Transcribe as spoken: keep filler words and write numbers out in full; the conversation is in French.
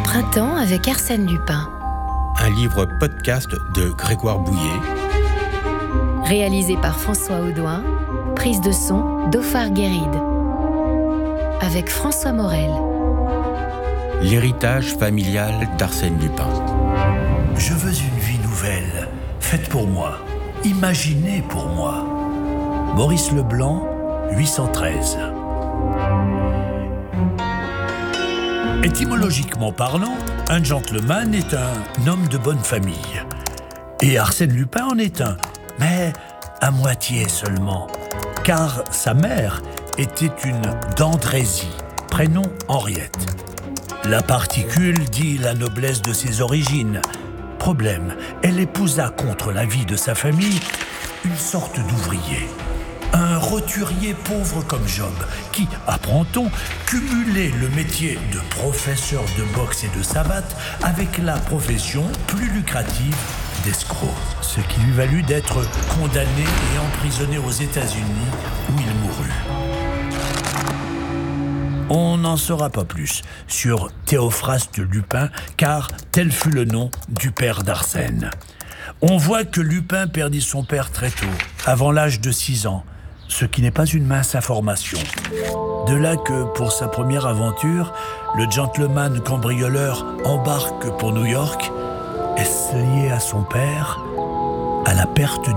Printemps avec Arsène Lupin. Un livre podcast de Grégoire Bouillet. Réalisé par François Audouin. Prise de son d'Ophar Guéride. Avec François Morel. L'héritage familial d'Arsène Lupin. Je veux une vie nouvelle, faite pour moi, imaginée pour moi. Maurice Leblanc, huit cent treize. Étymologiquement parlant, un gentleman est un homme de bonne famille. Et Arsène Lupin en est un, mais à moitié seulement, car sa mère était une d'Andrézy, prénom Henriette. La particule dit la noblesse de ses origines. Problème, elle épousa contre l'avis de sa famille une sorte d'ouvrier. Un roturier pauvre comme Job, qui, apprend-on, cumulait le métier de professeur de boxe et de savate avec la profession plus lucrative d'escroc. Ce qui lui valut d'être condamné et emprisonné aux États-Unis, où il mourut. On n'en saura pas plus sur Théophraste Lupin, car tel fut le nom du père d'Arsène. On voit que Lupin perdit son père très tôt, avant l'âge de six ans, ce qui n'est pas une mince information. De là que, pour sa première aventure, le gentleman cambrioleur embarque pour New York. Est-ce lié à son père, à la perte